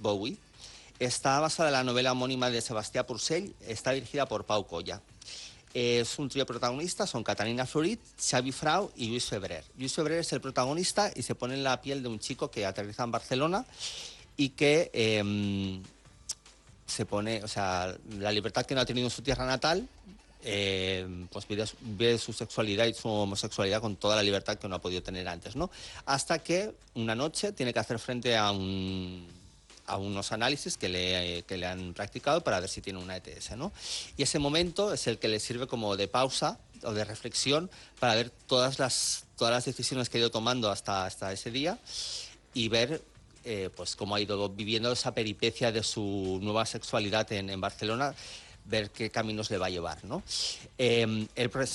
Bowie. Está basada en la novela homónima de Sebastià Purcell, está dirigida por Pau Colla. Es un trío protagonista, son Catalina Florit, Xavi Frau y Lluís Febrer. Lluís Febrer es el protagonista y se pone en la piel de un chico que aterriza en Barcelona y que se pone, o sea, la libertad que no ha tenido en su tierra natal, pues ve su sexualidad y su homosexualidad con toda la libertad que no ha podido tener antes, ¿no? Hasta que una noche tiene que hacer frente a unos análisis que le han practicado para ver si tiene una ETS, ¿no? Y ese momento es el que le sirve como de pausa o de reflexión para ver todas las decisiones que ha ido tomando hasta ese día y ver pues cómo ha ido viviendo esa peripecia de su nueva sexualidad en Barcelona, ver qué caminos le va a llevar, ¿no? El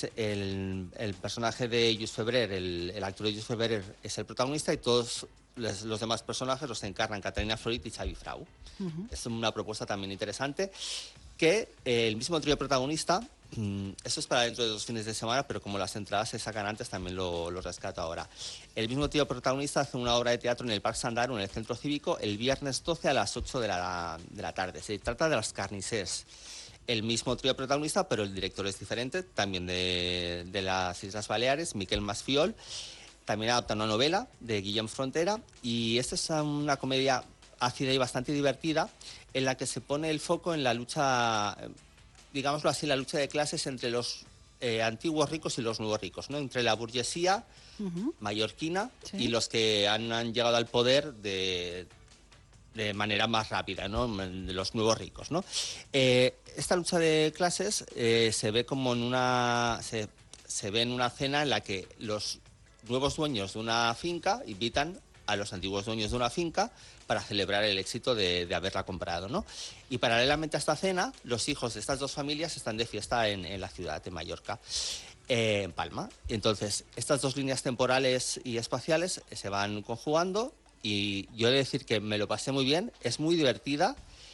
personaje de Lluís Febrer, el actor de Lluís Febrer es el protagonista y todos los demás personajes los encarnan Catalina Florit y Xavi Frau. Es una propuesta también interesante que el mismo trío protagonista, eso es para dentro de 2 fines de semana, pero como las entradas se sacan antes, también lo rescato ahora. El mismo trío protagonista hace una obra de teatro en el Parc Sandaru, en el Centro Cívico, el viernes 12 a las 8 de la tarde. Se trata de Las Carnissers. El mismo trío protagonista, pero el director es diferente, también de las Islas Baleares, Miquel Masfiol. También adapta una novela de Guillem Frontera y esta es una comedia ácida y bastante divertida en la que se pone el foco en la lucha, digámoslo así, la lucha de clases entre los antiguos ricos y los nuevos ricos, ¿no? Entre la burguesía mallorquina y los que han llegado al poder de manera más rápida, ¿no? De los nuevos ricos, ¿no? Esta lucha de clases se ve como se ve en una cena en la que los nuevos dueños de una finca invitan a los antiguos dueños de una finca para celebrar el éxito de haberla comprado, ¿no? Y paralelamente a esta cena, los hijos de estas dos familias están de fiesta en la ciudad de Mallorca, en Palma. Entonces, estas dos líneas temporales y espaciales se van conjugando y yo he de decir que me lo pasé muy bien, es muy divertida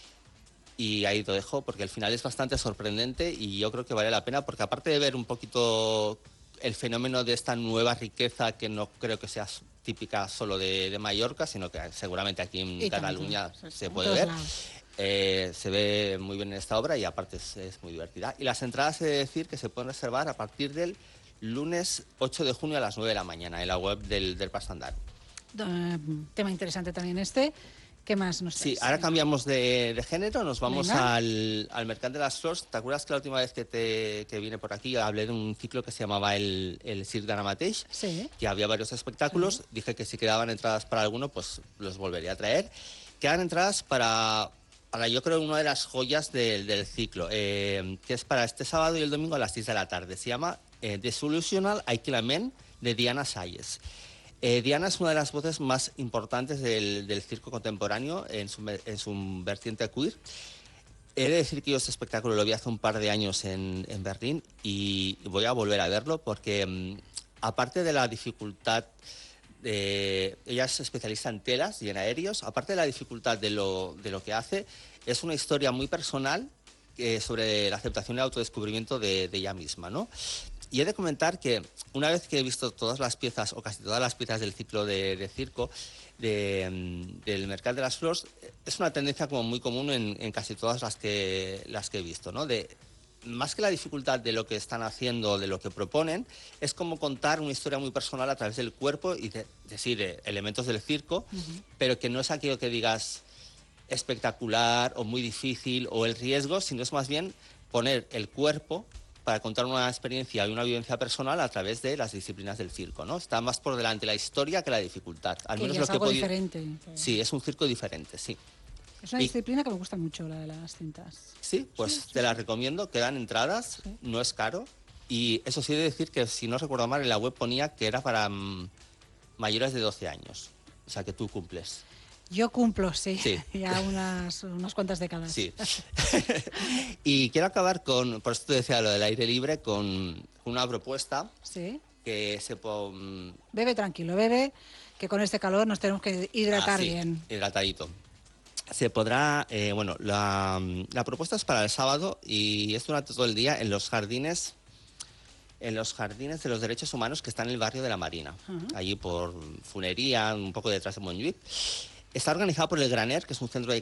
y ahí lo dejo porque el final es bastante sorprendente y yo creo que vale la pena porque aparte de ver un poquito el fenómeno de esta nueva riqueza que no creo que sea típica solo de Mallorca, sino que seguramente aquí en Cataluña se puede ver. Se ve muy bien en esta obra y aparte es muy divertida. Y las entradas he de decir que se pueden reservar a partir del lunes 8 de junio a las 9 de la mañana en la web del Parc Sandaru. Tema interesante también este. ¿Qué más nos traes? Sí, ahora cambiamos de género, nos vamos al Mercat de las Flors. ¿Te acuerdas que la última vez que vine por aquí hablé de un ciclo que se llamaba el Circ d'Ara Mateix? Sí. Que había varios espectáculos. Sí. Dije que si quedaban entradas para alguno, pues los volvería a traer. Quedan entradas para yo creo, una de las joyas del ciclo, que es para este sábado y el domingo a las 6 de la tarde. Se llama Desillusional Aïllament, de Diana Salles. Diana es una de las voces más importantes del circo contemporáneo en su vertiente queer. He de decir que yo este espectáculo lo vi hace un par de años en Berlín y voy a volver a verlo porque aparte de la dificultad, ella es especialista en telas y en aéreos, aparte de la dificultad de lo que hace, es una historia muy personal sobre la aceptación y el autodescubrimiento de ella misma, ¿no? Y he de comentar que una vez que he visto todas las piezas, o casi todas las piezas del ciclo de circo del Mercat de las Flors, es una tendencia como muy común en casi todas las que he visto, ¿no? Más que la dificultad de lo que están haciendo, de lo que proponen, es como contar una historia muy personal a través del cuerpo y de elementos del circo, pero que no es aquello que digas espectacular o muy difícil o el riesgo, sino es más bien poner el cuerpo para contar una experiencia y una vivencia personal a través de las disciplinas del circo, ¿no? Está más por delante la historia que la dificultad. Al menos es algo diferente. Sí, es un circo diferente, sí. Es una disciplina que me gusta mucho, la de las cintas. Sí, pues te la recomiendo, quedan entradas, no es caro. Y eso sí he de decir que, si no recuerdo mal, en la web ponía que era para mayores de 12 años. O sea, que tú cumples. Yo cumplo, sí. Ya unas cuantas décadas. Sí. Y quiero acabar por esto te decía lo del aire libre, con una propuesta que se puede... Bebe tranquilo, bebe, que con este calor nos tenemos que hidratar bien. Hidratadito. Se podrá, la propuesta es para el sábado y es durante todo el día en los jardines de los derechos humanos que están en el barrio de la Marina, allí por Funería, un poco detrás de Montjuïc. Está organizado por el Graner, que es un centro de